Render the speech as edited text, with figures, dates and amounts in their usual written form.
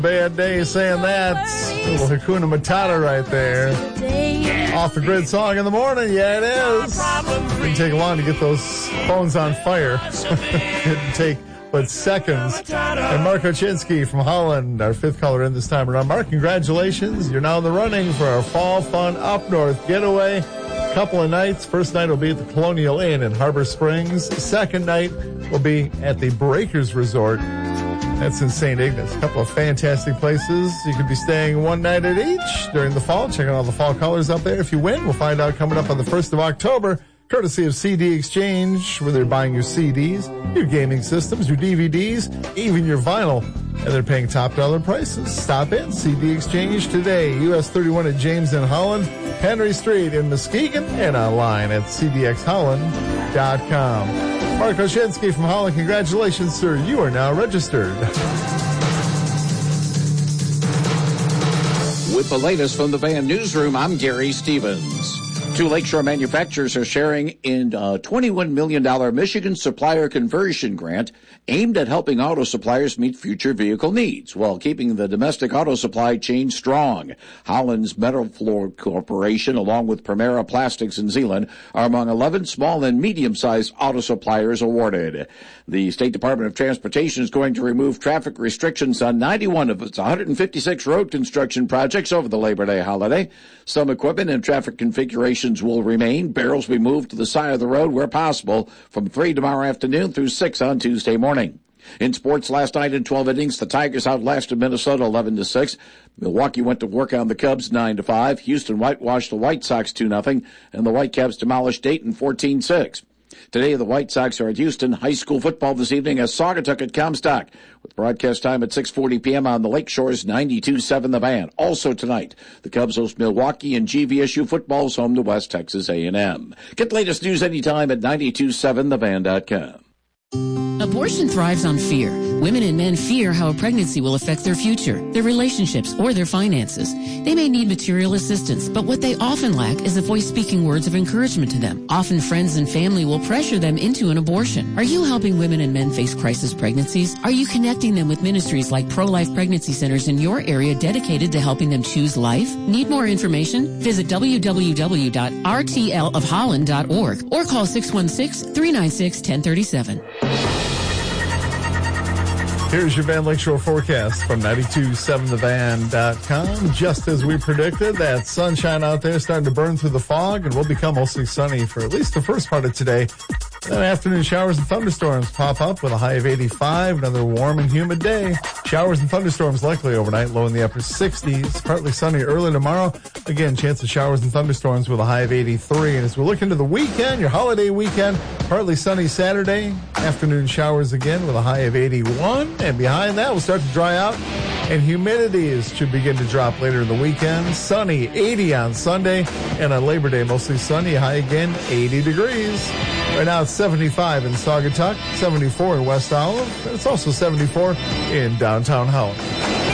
Bad day saying that. A little Hakuna Matata right there. Off the grid song in the morning. Yeah, it is. It didn't take long to get those phones on fire. It didn't take but seconds. And Mark Oczynski from Holland, our fifth caller in this time around. Mark, congratulations. You're now in the running for our Fall Fun Up North getaway. Couple of nights. First night will be at the Colonial Inn in Harbor Springs. Second night will be at the Breakers Resort. That's in St. Ignace. A couple of fantastic places. You could be staying one night at each during the fall. Check out all the fall colors up there. If you win, we'll find out coming up on the 1st of October, courtesy of CD Exchange, where they're buying your CDs, your gaming systems, your DVDs, even your vinyl. And they're paying top dollar prices. Stop in CD Exchange today. US 31 at James in Holland, Henry Street in Muskegon, and online at cdxholland.com. Mark Oczynski from Holland, congratulations, sir. You are now registered. With the latest from the Van Newsroom, I'm Gary Stevens. Two Lakeshore manufacturers are sharing in a $21 million Michigan supplier conversion grant aimed at helping auto suppliers meet future vehicle needs while keeping the domestic auto supply chain strong. Holland's Metal Floor Corporation, along with Primera Plastics in Zeeland, are among 11 small and medium-sized auto suppliers awarded. The State Department of Transportation is going to remove traffic restrictions on 91 of its 156 road construction projects over the Labor Day holiday. Some equipment and traffic configurations will remain. Barrels will be moved to the side of the road where possible from 3 tomorrow afternoon through 6 on Tuesday morning. In sports, last night in 12 innings, the Tigers outlasted Minnesota 11-6. Milwaukee went to work on the Cubs 9-5. Houston whitewashed the White Sox 2-0, and the Whitecaps demolished Dayton 14-6. Today, the White Sox are at Houston. High school football this evening as Saugatuck at Comstock, with broadcast time at 6:40 p.m. on the Lakeshore's 92.7 The Van. Also tonight, the Cubs host Milwaukee, and GVSU football is home to West Texas A&M. Get the latest news anytime at 92.7thevan.com. Abortion thrives on fear. Women and men fear how a pregnancy will affect their future, their relationships, or their finances. They may need material assistance, but what they often lack is a voice speaking words of encouragement to them. Often friends and family will pressure them into an abortion. Are you helping women and men face crisis pregnancies? Are you connecting them with ministries like pro-life pregnancy centers in your area dedicated to helping them choose life? Need more information? Visit www.rtlofholland.org or call 616-396-1037. Here's your Van Lakeshore forecast from 927thevan.com. Just as we predicted, that sunshine out there starting to burn through the fog and will become mostly sunny for at least the first part of today. Then afternoon showers and thunderstorms pop up with a high of 85. Another warm and humid day. Showers and thunderstorms likely overnight, low in the upper 60s. Partly sunny early tomorrow. Again, chance of showers and thunderstorms with a high of 83. And as we look into the weekend, your holiday weekend, partly sunny Saturday. Afternoon showers again with a high of 81. And behind that, we'll start to dry out. And humidities should begin to drop later in the weekend. Sunny, 80 on Sunday. And on Labor Day, mostly sunny. High again, 80 degrees. Right now it's 75 in Saugatuck, 74 in West Olive, and it's also 74 in downtown Holland.